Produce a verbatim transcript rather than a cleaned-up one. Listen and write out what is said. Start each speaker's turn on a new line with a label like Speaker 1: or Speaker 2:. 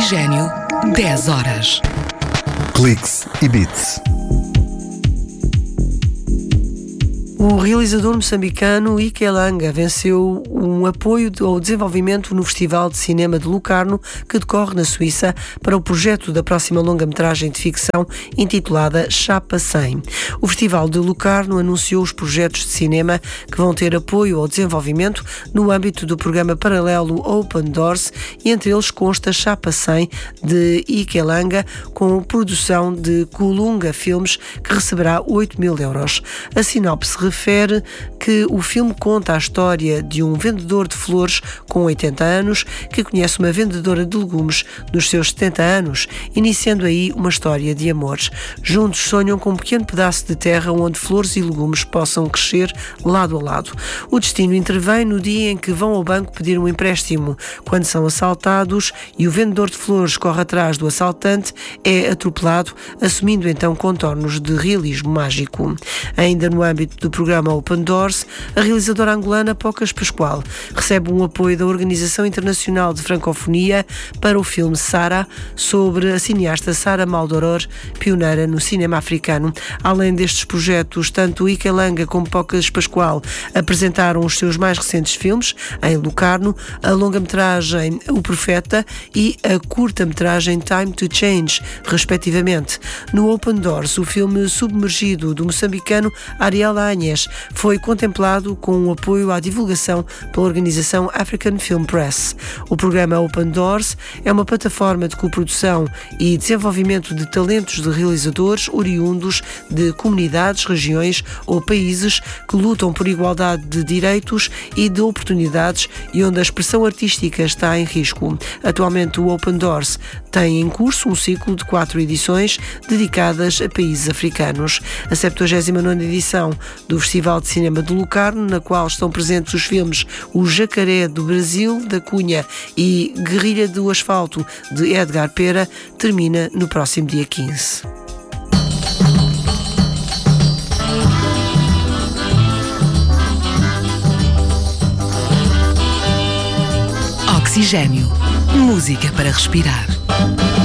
Speaker 1: Oxigênio, dez horas.
Speaker 2: Cliques e Beats.
Speaker 3: O realizador moçambicano Ike Langa venceu um apoio ao desenvolvimento no Festival de Cinema de Locarno, que decorre na Suíça, para o projeto da próxima longa-metragem de ficção intitulada Chapa cem. O Festival de Locarno anunciou os projetos de cinema que vão ter apoio ao desenvolvimento no âmbito do programa paralelo Open Doors, e entre eles consta Chapa cem, de Ike Langa, com produção de Kulunga Filmes, que receberá oito mil euros. A sinopse refere que o filme conta a história de um vendedor de flores com oitenta anos que conhece uma vendedora de legumes nos seus setenta anos, iniciando aí uma história de amores. Juntos sonham com um pequeno pedaço de terra onde flores e legumes possam crescer lado a lado. O destino intervém no dia em que vão ao banco pedir um empréstimo. Quando são assaltados e o vendedor de flores corre atrás do assaltante, é atropelado, assumindo então contornos de realismo mágico. Ainda no âmbito do programa Open Doors, a realizadora angolana Pocas Pascoal recebe um apoio da Organização Internacional de Francofonia para o filme Sara, sobre a cineasta Sara Maldoror, pioneira no cinema africano. Além destes projetos, tanto Ike Langa como Pocas Pascoal apresentaram os seus mais recentes filmes em Locarno, a longa-metragem O Profeta e a curta-metragem Time to Change, respectivamente. No Open Doors, o filme Submergido, do moçambicano Ariel Anhes, foi contemplado com um apoio à divulgação pela organização African Film Press. O programa Open Doors é uma plataforma de coprodução e desenvolvimento de talentos de realizadores oriundos de comunidades, regiões ou países que lutam por igualdade de direitos e de oportunidades e onde a expressão artística está em risco. Atualmente, o Open Doors tem em curso um ciclo de quatro edições dedicadas a países africanos. A septuagésima nona edição do Festival de Cinema de Locarno, na qual estão presentes os filmes O Jacaré, do Brasil, da Cunha, e Guerrilha do Asfalto, de Edgar Pera, termina no próximo dia quinze.
Speaker 1: Oxigênio, música para respirar.